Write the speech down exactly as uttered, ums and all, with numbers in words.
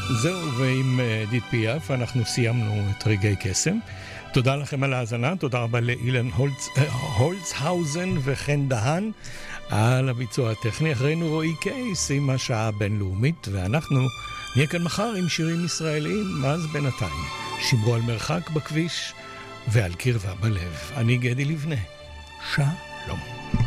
זהו, ועם דיד פיאף אנחנו סיימנו את רגעי קסם. תודה לכם על ההאזנה, תודה רבה לאילן הולץ, הולצהאוזן וחן דהן על הביצוע הטכני. אחרינו רועי קייס עם השעה הבינלאומית, ואנחנו נהיה כאן מחר עם שירים ישראליים. אז בינתיים שמרו על מרחק בכביש ועל קרבה בלב. אני גדי לבנה, שלום.